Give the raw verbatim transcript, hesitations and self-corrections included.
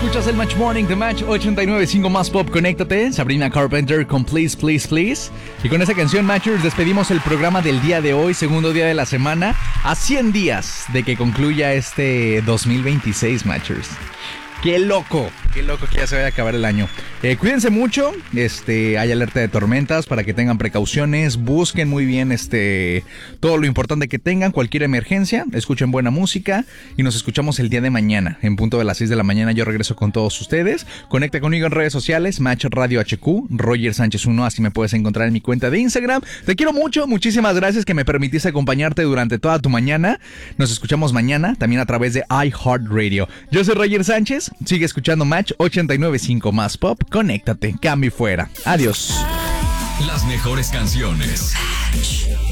Escuchas el Match Morning de Match ochenta y nueve punto cinco Más Pop. Conéctate, Sabrina Carpenter con Please, Please, Please. Y con esa canción, Matchers, despedimos el programa del día de hoy, segundo día de la semana, a cien días de que concluya este dos mil veintiséis, Matchers. ¡Qué loco! ¡Qué loco que ya se vaya a acabar el año! Eh, cuídense mucho, este, hay alerta de tormentas para que tengan precauciones, busquen muy bien este, todo lo importante que tengan, cualquier emergencia, escuchen buena música y nos escuchamos el día de mañana, en punto de las seis de la mañana yo regreso con todos ustedes. Conecta conmigo en redes sociales, Match Radio H Q, Roger Sánchez uno, así me puedes encontrar en mi cuenta de Instagram. Te quiero mucho, muchísimas gracias que me permitiste acompañarte durante toda tu mañana. Nos escuchamos mañana, también a través de iHeartRadio. Yo soy Roger Sánchez. Sigue escuchando Match ochenta y nueve punto cinco Más Pop. Conéctate, cambio y fuera. Adiós. Las mejores canciones.